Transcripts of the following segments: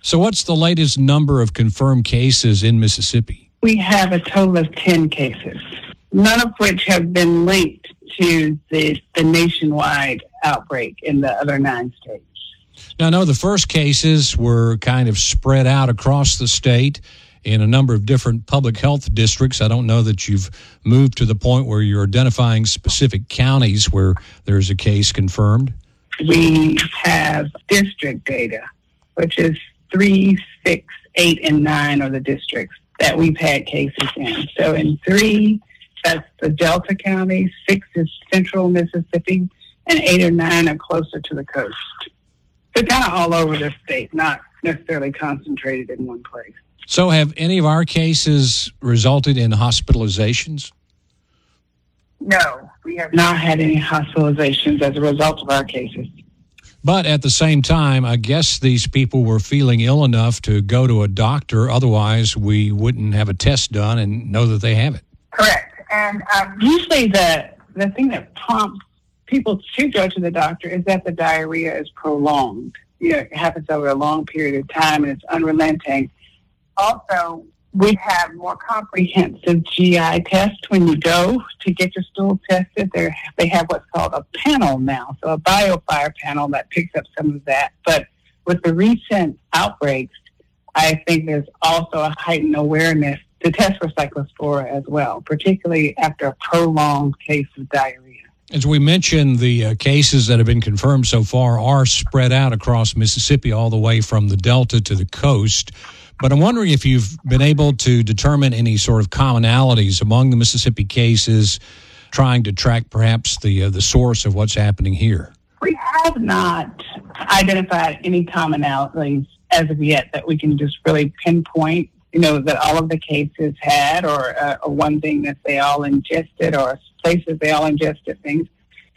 So what's the latest number of confirmed cases in Mississippi? We have a total of 10 cases, none of which have been linked to the nationwide outbreak in the other 9 states. Now, I know the first cases were kind of spread out across the state in a number of different public health districts. I don't know that you've moved to the point where you're identifying specific counties where there's a case confirmed. We have district data, which is 3, 6, 8, and 9 are the districts that we've had cases in. So in 3, that's the Delta County, 6 is central Mississippi, and 8 or 9 are closer to the coast. They're kind of all over the state, not necessarily concentrated in one place. So have any of our cases resulted in hospitalizations? No, we have not had any hospitalizations as a result of our cases. But at the same time, I guess these people were feeling ill enough to go to a doctor. Otherwise, we wouldn't have a test done and know that they have it. Correct. And usually the thing that prompts people to go to the doctor is that the diarrhea is prolonged. It happens over a long period of time and it's unrelenting. Also, we have more comprehensive GI tests when you go to get your stool tested. They have what's called a panel now, so a BioFire panel that picks up some of that. But with the recent outbreaks, I think there's also a heightened awareness to test for Cyclospora as well, particularly after a prolonged case of diarrhea. As we mentioned, the cases that have been confirmed so far are spread out across Mississippi all the way from the Delta to the coast. But I'm wondering if you've been able to determine any sort of commonalities among the Mississippi cases, trying to track perhaps the source of what's happening here. We have not identified any commonalities as of yet that we can just really pinpoint, that all of the cases had or one thing that they all ingested or places they all ingested things.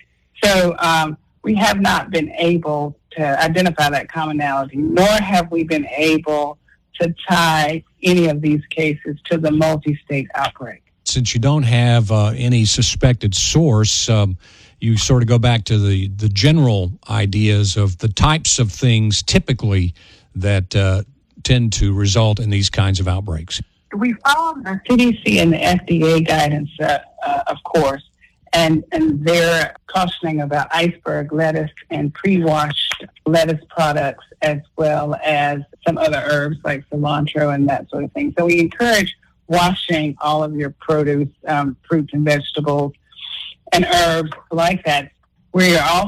So we have not been able to identify that commonality, nor have we been able to tie any of these cases to the multi-state outbreak. Since you don't have any suspected source, you sort of go back to the general ideas of the types of things typically that tend to result in these kinds of outbreaks. We follow the CDC and the FDA guidance, of course, and they're cautioning about iceberg lettuce and pre-washed lettuce products, as well as some other herbs like cilantro and that sort of thing. So we encourage washing all of your produce, fruits and vegetables, and herbs like that. We are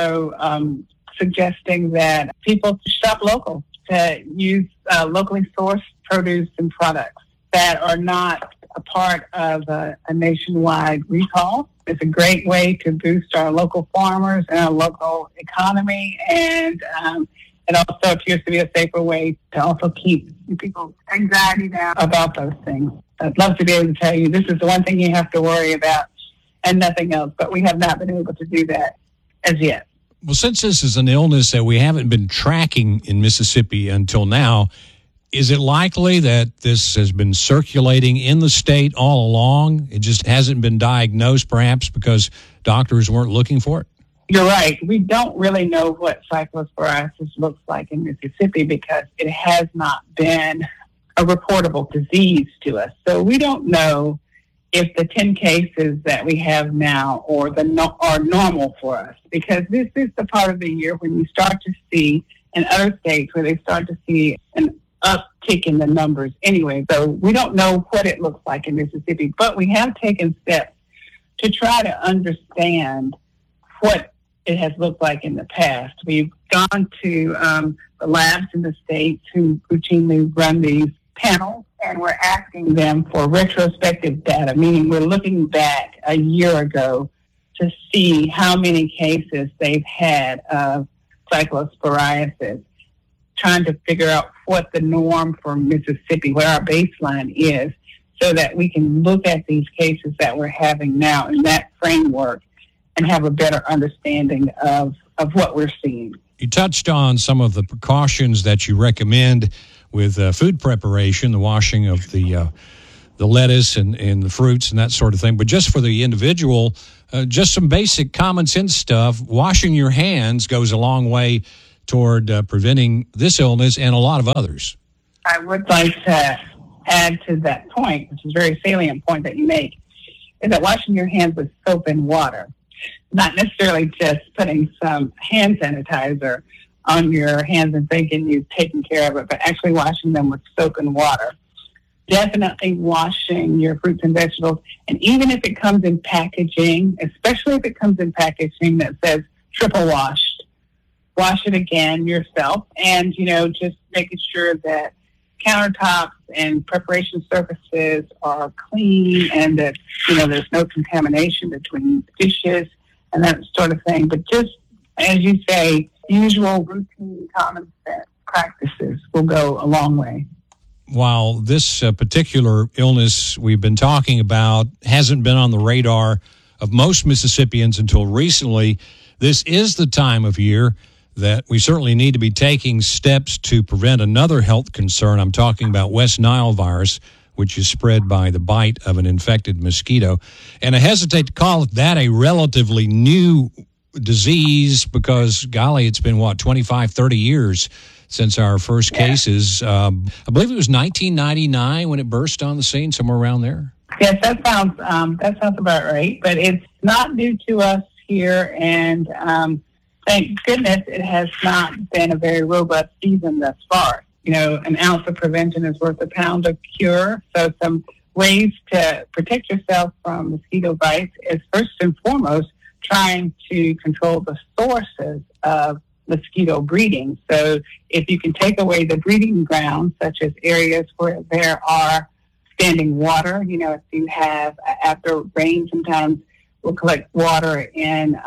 also suggesting that people shop local, to use locally sourced produce and products that are not a part of a nationwide recall. It's a great way to boost our local farmers and our local economy, and it also appears to be a safer way to also keep people's anxiety down about those things. I'd love to be able to tell you this is the one thing you have to worry about and nothing else, but we have not been able to do that as yet. Well, since this is an illness that we haven't been tracking in Mississippi until now, is it likely that this has been circulating in the state all along? It just hasn't been diagnosed, perhaps because doctors weren't looking for it? You're right. We don't really know what cyclosporiasis looks like in Mississippi because it has not been a reportable disease to us. So we don't know if the 10 cases that we have now are normal for us, because this is the part of the year when you start to see in other states where they start to see an uptick in the numbers anyway. So we don't know what it looks like in Mississippi, but we have taken steps to try to understand what it has looked like in the past. We've gone to the labs in the states who routinely run these panels, and we're asking them for retrospective data, meaning we're looking back a year ago to see how many cases they've had of cyclosporiasis, trying to figure out what the norm for Mississippi, what our baseline is, so that we can look at these cases that we're having now in that framework and have a better understanding of what we're seeing. You touched on some of the precautions that you recommend with food preparation, the washing of the lettuce and the fruits and that sort of thing. But just for the individual, just some basic common sense stuff. Washing your hands goes a long way toward preventing this illness and a lot of others. I would like to add to that point, which is a very salient point that you make, is that washing your hands with soap and water, not necessarily just putting some hand sanitizer on your hands and thinking you've taken care of it, but actually washing them with soap and water. Definitely washing your fruits and vegetables. And even if it comes in packaging, especially if it comes in packaging that says triple washed, wash it again yourself. And, just making sure that countertops and preparation surfaces are clean and that, there's no contamination between dishes and that sort of thing. But just, as you say, usual routine common sense practices will go a long way. While this particular illness we've been talking about hasn't been on the radar of most Mississippians until recently, this is the time of year that we certainly need to be taking steps to prevent another health concern. I'm talking about West Nile virus, which is spread by the bite of an infected mosquito. And I hesitate to call that a relatively new disease because, golly, it's been, 25, 30 years since our first cases. I believe it was 1999 when it burst on the scene, somewhere around there. Yes, that sounds about right. But it's not new to us here, and thank goodness it has not been a very robust season thus far. An ounce of prevention is worth a pound of cure. So some ways to protect yourself from mosquito bites is first and foremost trying to control the sources of mosquito breeding. So if you can take away the breeding grounds, such as areas where there are standing water, if you have, after rain, sometimes we'll collect water in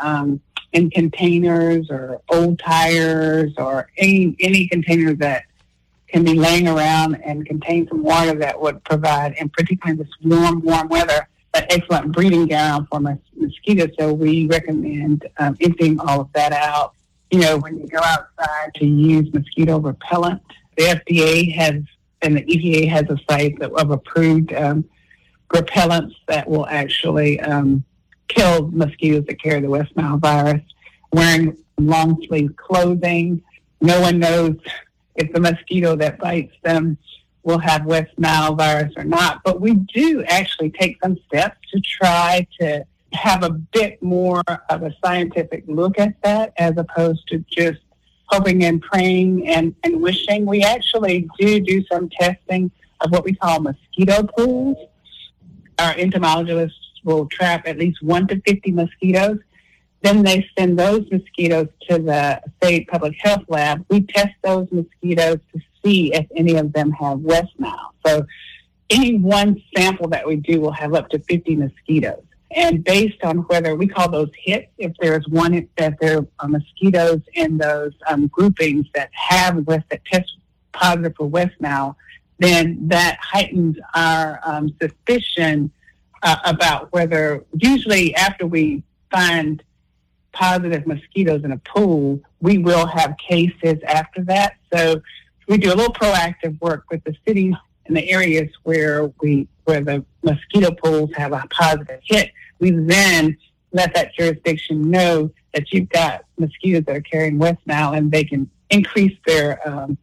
containers or old tires or any container that can be laying around and contain some water that would provide, and particularly in this warm weather, an excellent breeding ground for mosquitoes. So we recommend emptying all of that out. When you go outside, to use mosquito repellent. The FDA and the EPA has a site of approved repellents that will actually kill mosquitoes that carry the West Nile virus. Wearing long sleeve clothing. No one knows if the mosquito that bites them will have West Nile virus or not. But we do actually take some steps to try to have a bit more of a scientific look at that as opposed to just hoping and praying and wishing. We actually do some testing of what we call mosquito pools. Our entomologists will trap at least 1 to 50 mosquitoes. Then they send those mosquitoes to the state public health lab. We test those mosquitoes to see if any of them have West Nile. So any one sample that we do will have up to 50 mosquitoes. And based on whether we call those hits, if there are mosquitoes in those groupings that test positive for West Nile, then that heightens our suspicion about whether, usually after we find positive mosquitoes in a pool, we will have cases after that. So we do a little proactive work with the cities in the areas where the mosquito pools have a positive hit. We then let that jurisdiction know that you've got mosquitoes that are carrying West Nile, and they can increase their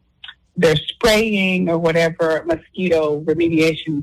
spraying or whatever mosquito remediation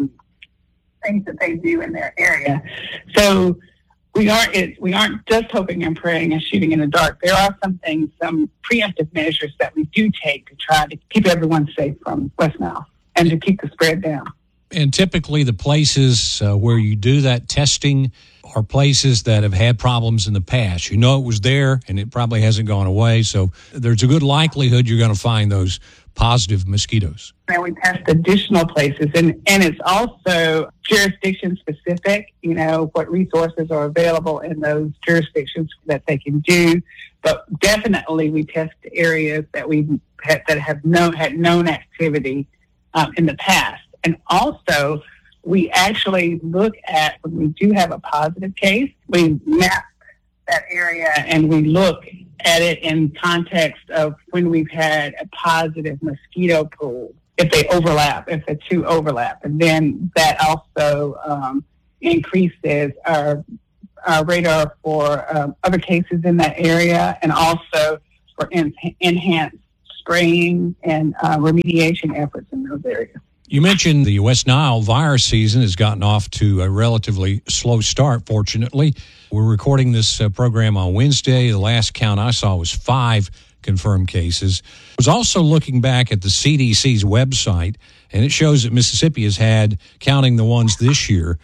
things that they do in their area. So we aren't just hoping and praying and shooting in the dark. There are some preemptive measures that we do take to try to keep everyone safe from West Nile and to keep the spread down. And typically the places where you do that testing are places that have had problems in the past. It was there and it probably hasn't gone away. So there's a good likelihood you're going to find those positive mosquitoes. And we test additional places. And it's also jurisdiction specific, what resources are available in those jurisdictions that they can do. But definitely we test areas that had known activity in the past. And also, we actually look at, when we do have a positive case, we map that area and we look at it in context of when we've had a positive mosquito pool, if the two overlap. And then that also increases our radar for other cases in that area, and also for enhanced spraying and remediation efforts in those areas. You mentioned the West Nile virus season has gotten off to a relatively slow start, fortunately. We're recording this program on Wednesday. The last count I saw was 5 confirmed cases. I was also looking back at the CDC's website, and it shows that Mississippi has had, counting the ones this year,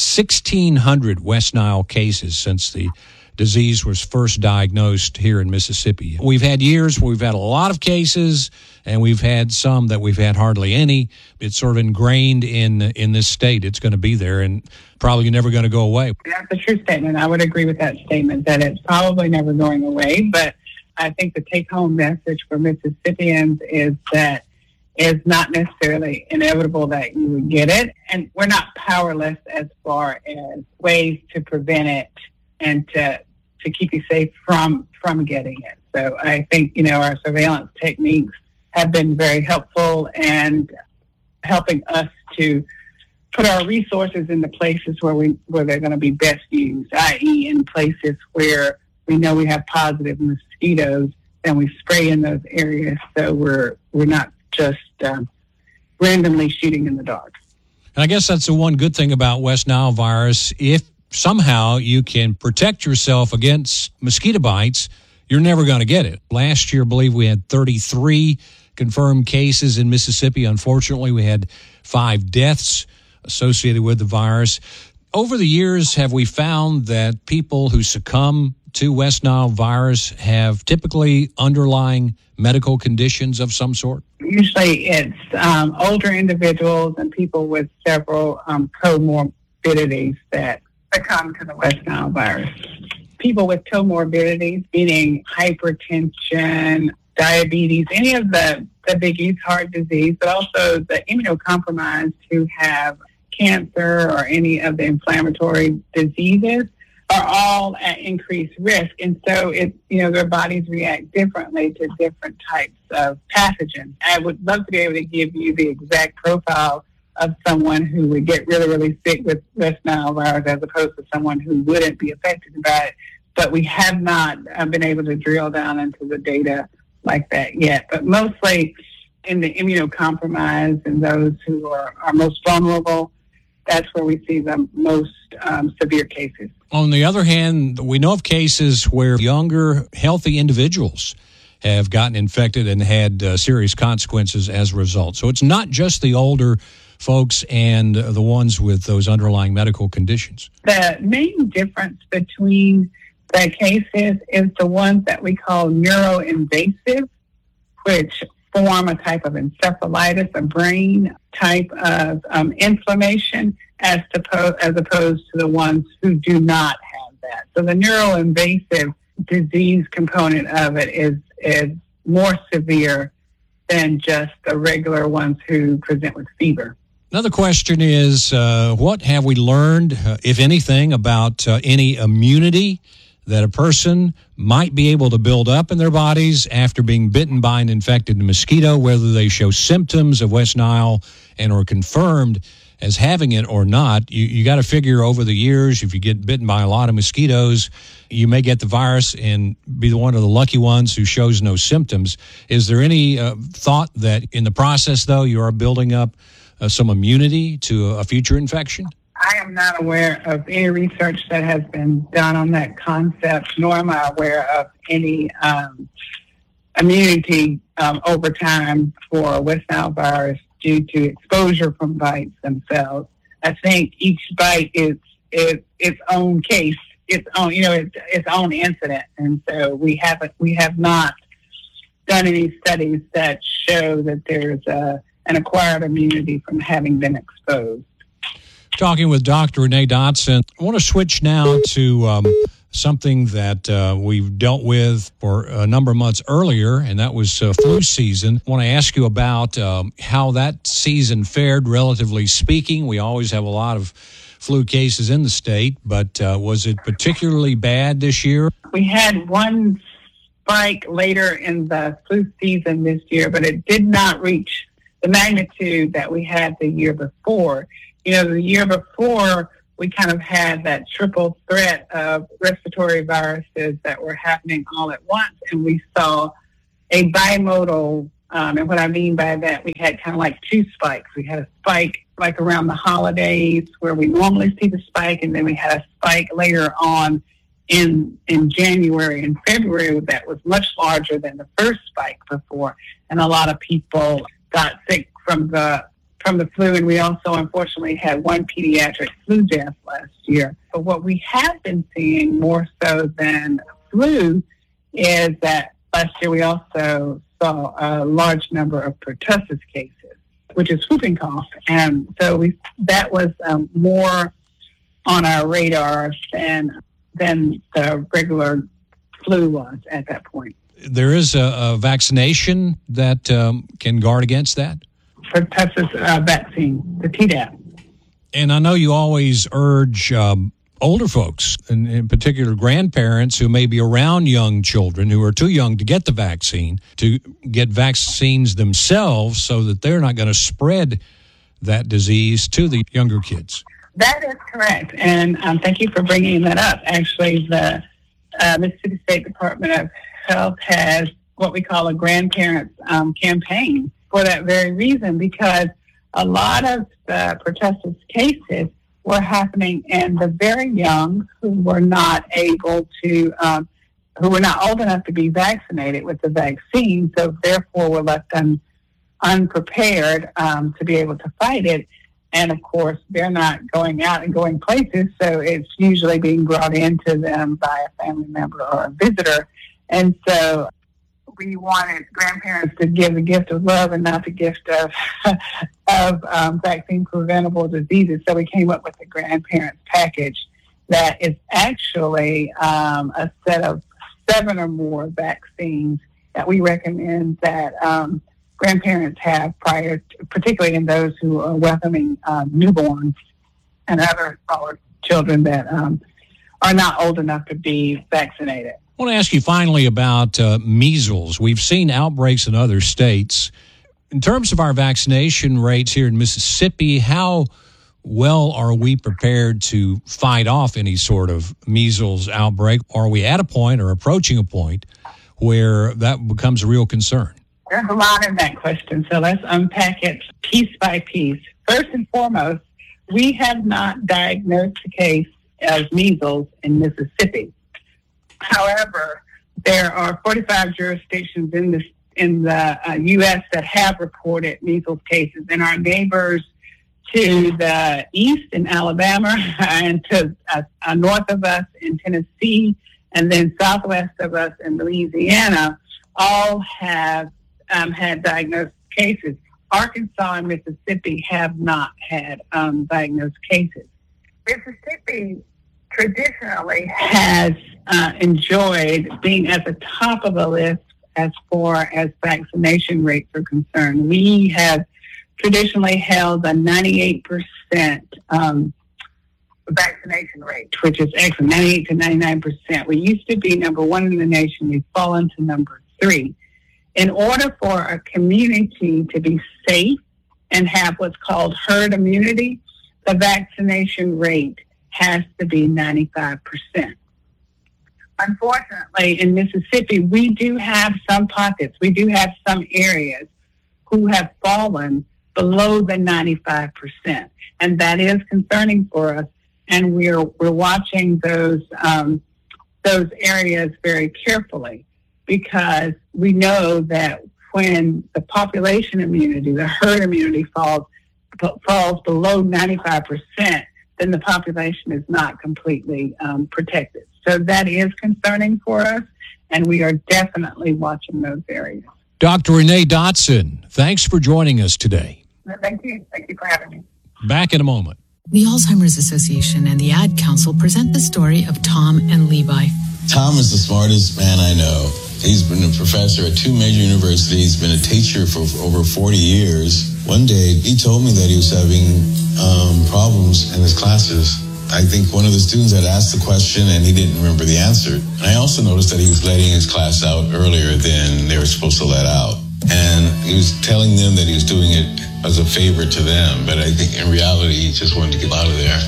1,600 West Nile cases since the disease was first diagnosed here in Mississippi. We've had years where we've had a lot of cases, and we've had some that we've had hardly any. It's sort of ingrained in this state. It's going to be there and probably never going to go away. That's a true statement. I would agree with that statement, that it's probably never going away. But I think the take-home message for Mississippians is that it's not necessarily inevitable that you would get it. And we're not powerless as far as ways to prevent it and to keep you safe from getting it. So I think, our surveillance techniques have been very helpful and helping us to put our resources in the places where they're going to be best used, i.e. in places where we know we have positive mosquitoes, and we spray in those areas so we're not just randomly shooting in the dark. And I guess that's the one good thing about West Nile virus. If somehow you can protect yourself against mosquito bites, you're never going to get it. Last year, I believe we had 33 confirmed cases in Mississippi. Unfortunately, we had 5 deaths associated with the virus. Over the years, have we found that people who succumb to West Nile virus have typically underlying medical conditions of some sort? Usually it's older individuals and people with several comorbidities that succumb to the West Nile virus. People with comorbidities, meaning hypertension, diabetes, any of the biggies, heart disease, but also the immunocompromised who have cancer or any of the inflammatory diseases are all at increased risk. And so their bodies react differently to different types of pathogens. I would love to be able to give you the exact profile of someone who would get really, really sick with West Nile virus as opposed to someone who wouldn't be affected by it. But we have not been able to drill down into the data like that yet. But mostly in the immunocompromised and those who are most vulnerable, that's where we see the most severe cases. On the other hand, we know of cases where younger, healthy individuals have gotten infected and had serious consequences as a result. So it's not just the older folks and the ones with those underlying medical conditions. The main difference between the cases is the ones that we call neuroinvasive, which form a type of encephalitis, a brain type of inflammation, as opposed to the ones who do not have that. So the neuroinvasive disease component of it is more severe than just the regular ones who present with fever. Another question is, what have we learned, if anything, about any immunity that a person might be able to build up in their bodies after being bitten by an infected mosquito, whether they show symptoms of West Nile and are confirmed as having it or not? You got to figure over the years, if you get bitten by a lot of mosquitoes, you may get the virus and be one of the lucky ones who shows no symptoms. Is there any thought that in the process, though, you are building up some immunity to a future infection? I am not aware of any research that has been done on that concept, nor am I aware of any immunity over time for West Nile virus due to exposure from bites themselves. I think each bite is its own case, its own incident, and so we have not done any studies that show that there's an acquired immunity from having been exposed. Talking with Dr. Renee Dotson. I want to switch now to something that we've dealt with for a number of months earlier, and that was flu season. I want to ask you about how that season fared, relatively speaking. We always have a lot of flu cases in the state, but was it particularly bad this year? We had one spike later in the flu season this year, but it did not reach the magnitude that we had the year before. The year before, we kind of had that triple threat of respiratory viruses that were happening all at once, and we saw a bimodal, and what I mean by that, we had kind of like two spikes. We had a spike like around the holidays where we normally see the spike, and then we had a spike later on in January and February that was much larger than the first spike before, and a lot of people got sick from the flu, and we also unfortunately had one pediatric flu death last year. But what we have been seeing more so than flu is that last year we also saw a large number of pertussis cases, which is whooping cough, and so that was more on our radar than the regular flu was at that point. There is a vaccination that can guard against that? Pertussis vaccine, the Tdap. And I know you always urge older folks, and in particular grandparents who may be around young children who are too young to get the vaccine, to get vaccines themselves so that they're not going to spread that disease to the younger kids. That is correct, and thank you for bringing that up. Actually, the Mississippi State Department of Health has what we call a grandparents campaign for that very reason, because a lot of the pertussis cases were happening in the very young who were not able to, who were not old enough to be vaccinated with the vaccine, so therefore were left unprepared to be able to fight it. And of course, they're not going out and going places, so it's usually being brought into them by a family member or a visitor. And so we wanted grandparents to give the gift of love and not the gift of vaccine preventable diseases. So we came up with the grandparents package that is actually a set of 7 or more vaccines that we recommend that grandparents have prior to, particularly in those who are welcoming newborns and other smaller children that are not old enough to be vaccinated. I want to ask you finally about measles. We've seen outbreaks in other states. In terms of our vaccination rates here in Mississippi, how well are we prepared to fight off any sort of measles outbreak? Are we at a point or approaching a point where that becomes a real concern? There's a lot in that question, so let's unpack it piece by piece. First and foremost, we have not diagnosed a case of measles in Mississippi. However, there are 45 jurisdictions in the U.S. that have reported measles cases, and our neighbors to the east in Alabama and to north of us in Tennessee and then southwest of us in Louisiana all have had diagnosed cases. Arkansas and Mississippi have not had diagnosed cases. Mississippi traditionally has enjoyed being at the top of the list as far as vaccination rates are concerned. We have traditionally held a 98% vaccination rate, which is excellent, 98 to 99%. We used to be number 1 in the nation. We've fallen to number 3. In order for a community to be safe and have what's called herd immunity, the vaccination rate has to be 95%. Unfortunately, in Mississippi, we do have some pockets, we do have some areas who have fallen below the 95%. And that is concerning for us. And we're watching those areas very carefully, because we know that when the population immunity, the herd immunity falls below 95%, then the population is not completely protected. So that is concerning for us, and we are definitely watching those areas. Dr. Renee Dotson, thanks for joining us today. Thank you. Thank you for having me. Back in a moment. The Alzheimer's Association and the Ad Council present the story of Tom and Levi. Tom is the smartest man I know. He's been a professor at 2 major universities, been a teacher for over 40 years. One day, he told me that he was having problems in his classes. I think one of the students had asked the question and he didn't remember the answer. And I also noticed that he was letting his class out earlier than they were supposed to let out. And he was telling them that he was doing it as a favor to them. But I think in reality, he just wanted to get out of there.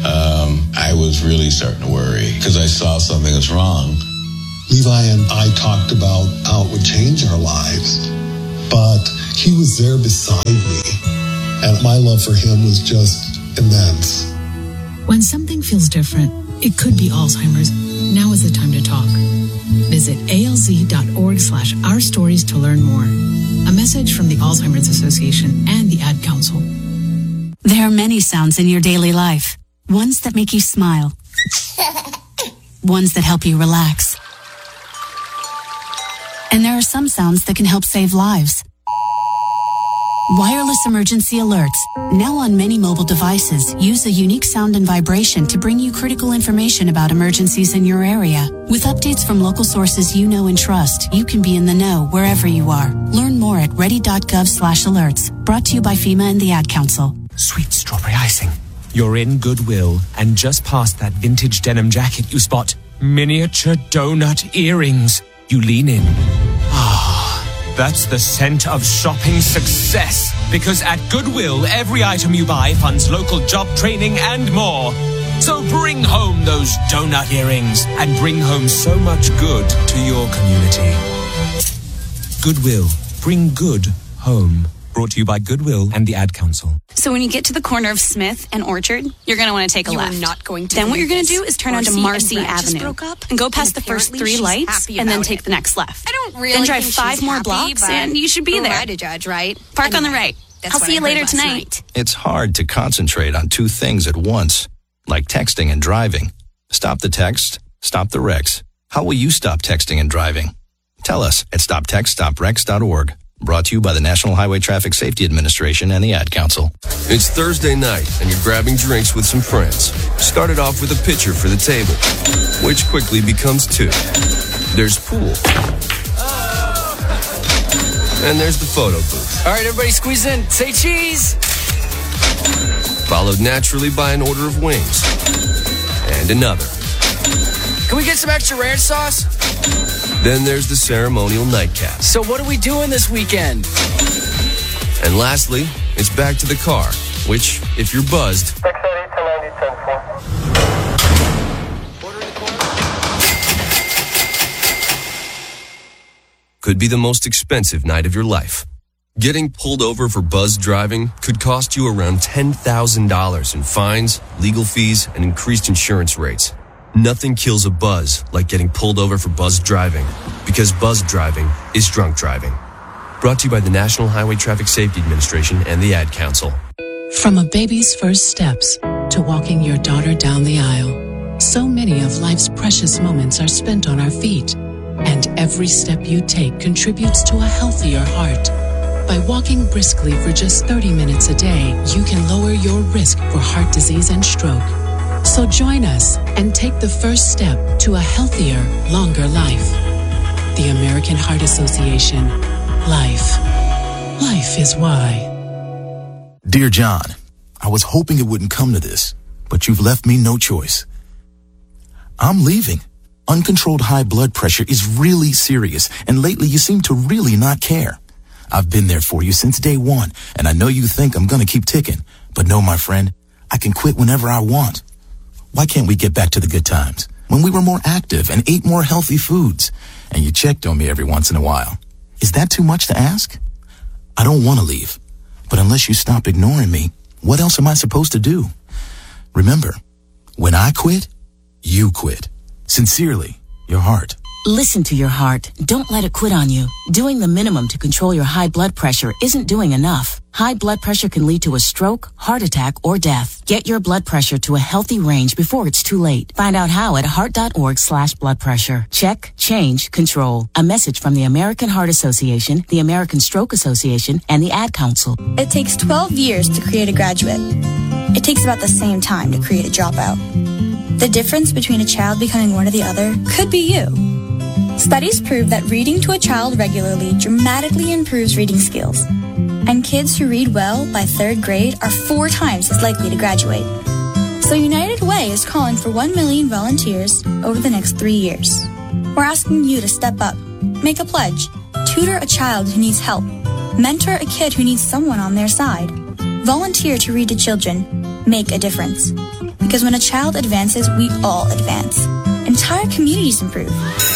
I was really starting to worry because I saw something was wrong. Levi and I talked about how it would change our lives, but he was there beside me, and my love for him was just immense. When something feels different, it could be Alzheimer's. Now is the time to talk. Visit alz.org/ourstories to learn more. A message from the Alzheimer's Association and the Ad Council. There are many sounds in your daily life. Ones that make you smile. Ones that help you relax. And there are some sounds that can help save lives. Wireless emergency alerts, now on many mobile devices, use a unique sound and vibration to bring you critical information about emergencies in your area. With updates from local sources you know and trust, you can be in the know wherever you are. Learn more at ready.gov/alerts. Brought to you by FEMA and the Ad Council. Sweet strawberry icing. You're in Goodwill, and just past that vintage denim jacket you spot miniature donut earrings. You lean in. That's the scent of shopping success. Because at Goodwill, every item you buy funds local job training and more. So bring home those donut earrings and bring home so much good to your community. Goodwill. Bring good home. Brought to you by Goodwill and the Ad Council. So when you get to the corner of Smith and Orchard, you're going to want to take a left. Not going to then what you're going to do is turn onto Marcy Avenue and go past the first 3 lights and then take the next left. I don't really Then drive think 5 she's more happy, blocks but and you should be there. Who am I to judge, right? Park on the right. That's I'll what see I you heard later last tonight. night. It's hard to concentrate on 2 things at once, like texting and driving. Stop the text, stop the wrecks. How will you stop texting and driving? Tell us at stoptextstopwrecks.org. Brought to you by the National Highway Traffic Safety Administration and the Ad Council. It's Thursday night, and you're grabbing drinks with some friends. Started off with a pitcher for the table, which quickly becomes 2. There's pool. And there's the photo booth. All right, everybody squeeze in. Say cheese. Followed naturally by an order of wings. And another. Can we get some extra ranch sauce? Then there's the ceremonial nightcap. So what are we doing this weekend? And lastly, it's back to the car, which, if you're buzzed, could be the most expensive night of your life. Getting pulled over for buzz driving could cost you around $10,000 in fines, legal fees, and increased insurance rates. Nothing kills a buzz like getting pulled over for buzz driving, because buzz driving is drunk driving. Brought to you by the National Highway Traffic Safety Administration and the Ad Council. From a baby's first steps to walking your daughter down the aisle, so many of life's precious moments are spent on our feet. And every step you take contributes to a healthier heart. By walking briskly for just 30 minutes a day, you can lower your risk for heart disease and stroke. So join us and take the first step to a healthier, longer life. The American Heart Association. Life. Life is why. Dear John, I was hoping it wouldn't come to this, but you've left me no choice. I'm leaving. Uncontrolled high blood pressure is really serious, and lately you seem to really not care. I've been there for you since day one, and I know you think I'm gonna keep ticking, but no, my friend, I can quit whenever I want. Why can't we get back to the good times, when we were more active and ate more healthy foods, and you checked on me every once in a while? Is that too much to ask? I don't want to leave, but unless you stop ignoring me, what else am I supposed to do? Remember, when I quit, you quit. Sincerely, your heart. Listen to your heart. Don't let it quit on you. Doing the minimum to control your high blood pressure isn't doing enough. High blood pressure can lead to a stroke, heart attack, or death. Get your blood pressure to a healthy range before it's too late. Find out how at heart.org/blood pressure. Check, change, control. A message from the American Heart Association, the American Stroke Association, and the Ad Council. It takes 12 years to create a graduate. It takes about the same time to create a dropout. The difference between a child becoming one or the other could be you. Studies prove that reading to a child regularly dramatically improves reading skills. And kids who read well by 3rd grade are 4 times as likely to graduate. So United Way is calling for 1 million volunteers over the next 3 years. We're asking you to step up, make a pledge, tutor a child who needs help, mentor a kid who needs someone on their side, volunteer to read to children, make a difference. because when a child advances, we all advance. Entire communities improve.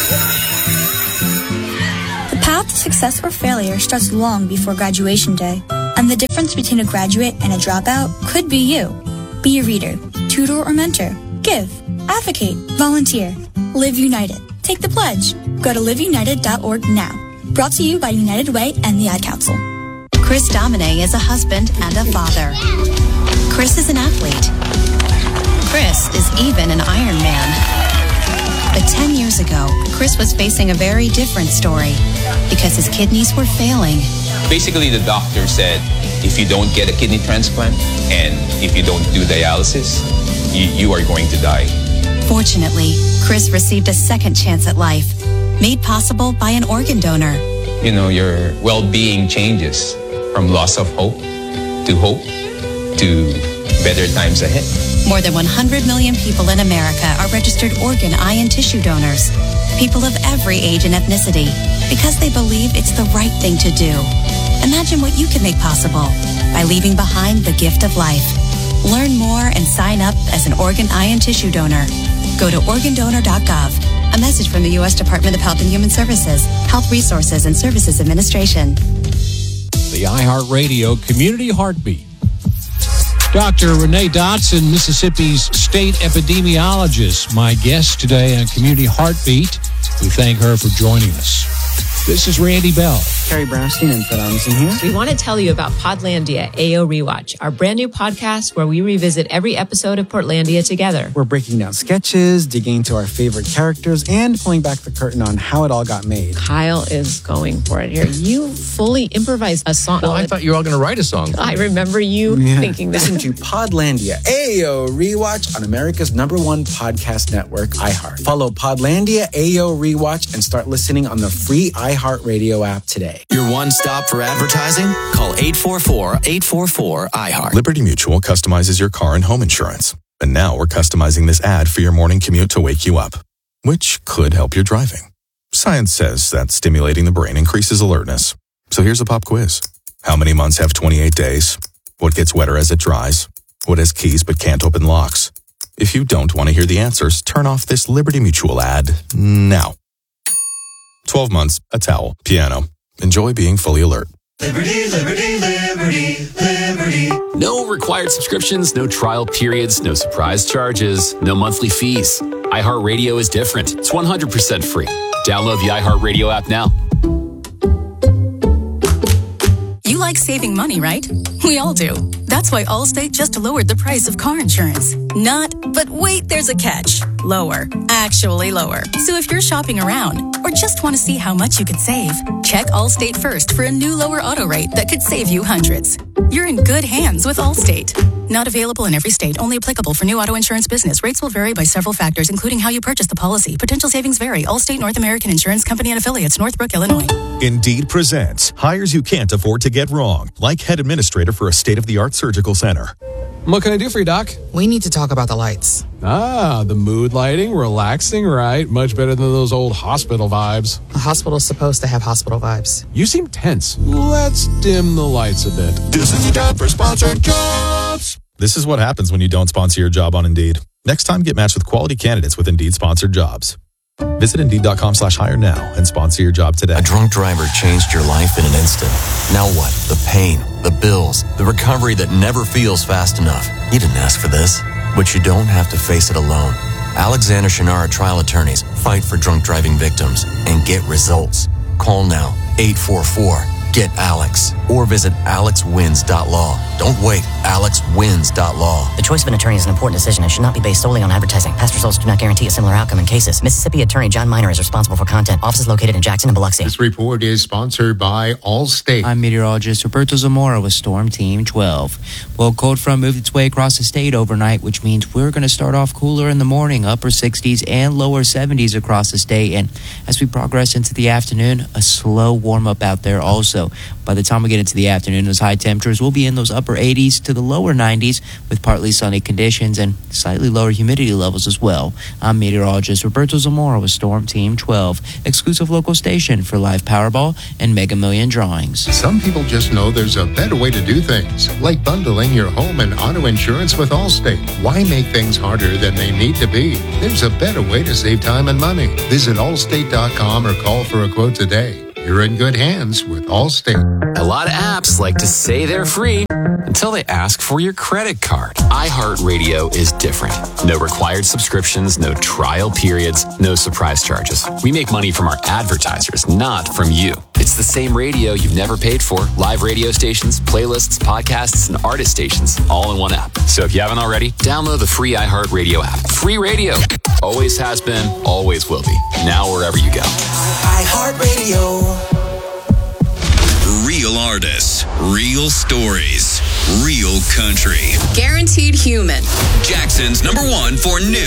The path to success or failure starts long before graduation day, and the difference between a graduate and a dropout could be you. Be a reader, tutor, or mentor. Give, advocate, volunteer. Live United. Take the pledge. Go to liveunited.org now. Brought to you by United Way and the Ad Council. Chris Domine is a husband and a father. Chris is an athlete. Chris is even an Ironman. But 10 years ago, Chris was facing a very different story because his kidneys were failing. Basically, the doctor said, if you don't get a kidney transplant and if you don't do dialysis, you are going to die. Fortunately, Chris received a second chance at life, made possible by an organ donor. You know, your well-being changes from loss of hope to better times ahead. More than 100 million people in America are registered organ, eye, and tissue donors. People of every age and ethnicity, because they believe it's the right thing to do. Imagine what you can make possible by leaving behind the gift of life. Learn more and sign up as an organ, eye, and tissue donor. Go to organdonor.gov. A message from the U.S. Department of Health and Human Services, Health Resources and Services Administration. The iHeartRadio Community Heartbeat. Dr. Renee Dotson, Mississippi's state epidemiologist, my guest today on Community Heartbeat. We thank her for joining us. This is Randy Bell. Carrie Brownstein and Fred Armisen here. We want to tell you about Podlandia AO Rewatch, our brand new podcast where we revisit every episode of Portlandia together. We're breaking down sketches, digging into our favorite characters, and pulling back the curtain on how it all got made. Kyle is going for it here. You fully improvised a song. Well, I thought you were all going to write a song. I remember you thinking that. Listen to Podlandia AO Rewatch on America's #1 podcast network, iHeart. Follow Podlandia AO Rewatch and start listening on the free iHeartRadio app today. Your one stop for advertising? Call 844-844-iHeart. Liberty Mutual customizes your car and home insurance. And now we're customizing this ad for your morning commute to wake you up, which could help your driving. Science says that stimulating the brain increases alertness. So here's a pop quiz. How many months have 28 days? What gets wetter as it dries? What has keys but can't open locks? If you don't want to hear the answers, turn off this Liberty Mutual ad now. 12 months, a towel, piano. Enjoy being fully alert. Liberty, liberty, liberty, liberty. No required subscriptions, no trial periods, no surprise charges, no monthly fees. iHeartRadio is different. It's 100% free. Download the iHeartRadio app now. You like saving money, right? We all do. That's why Allstate just lowered the price of car insurance. But wait, there's a catch. Lower. Actually lower. So if you're shopping around or just want to see how much you could save, check Allstate first for a new lower auto rate that could save you hundreds. You're in good hands with Allstate. Not available in every state. Only applicable for new auto insurance business. Rates will vary by several factors, including how you purchase the policy. Potential savings vary. Allstate North American Insurance Company and Affiliates, Northbrook, Illinois. Indeed presents hires you can't afford to get wrong, like head administrator for a state-of-the-art surgical center. What can I do for you, Doc? We need to talk about the lights. Ah, the mood lighting, relaxing, right? Much better than those old hospital vibes. A hospital's supposed to have hospital vibes. You seem tense. Let's dim the lights a bit. This is the job for sponsored jobs. This is what happens when you don't sponsor your job on Indeed. Next time, get matched with quality candidates with Indeed sponsored jobs. Visit Indeed.com/hire now and sponsor your job today. A drunk driver changed your life in an instant. Now what? The pain, the bills, the recovery that never feels fast enough. You didn't ask for this, but you don't have to face it alone. Alexander Shannara trial attorneys fight for drunk driving victims and get results. Call now, 844-GET-ALEX, or visit alexwins.law. Don't wait, alexwins.law. The choice of an attorney is an important decision and should not be based solely on advertising. Past results do not guarantee a similar outcome in cases. Mississippi Attorney John Miner is responsible for content. Office is located in Jackson and Biloxi. This report is sponsored by Allstate. I'm meteorologist Roberto Zamora with Storm Team 12. Well, cold front moved its way across the state overnight, which means we're going to start off cooler in the morning, upper 60s and lower 70s across the state. And as we progress into the afternoon, a slow warm-up out there also. So by the time we get into the afternoon, those high temperatures will be in those upper 80s to the lower 90s with partly sunny conditions and slightly lower humidity levels as well. I'm meteorologist Roberto Zamora with Storm Team 12, exclusive local station for live Powerball and Mega Million drawings. Some people just know there's a better way to do things, like bundling your home and auto insurance with Allstate. Why make things harder than they need to be? There's a better way to save time and money. Visit allstate.com or call for a quote today. You're in good hands with Allstate. A lot of apps like to say they're free until they ask for your credit card. iHeartRadio is different. No required subscriptions, no trial periods, no surprise charges. We make money from our advertisers, not from you. It's the same radio you've never paid for. Live radio stations, playlists, podcasts, and artist stations all in one app. So if you haven't already, download the free iHeartRadio app. Free radio. Always has been, always will be. Now wherever you go. iHeartRadio. Real artists, real stories, real country. Guaranteed human. Jackson's #1 for new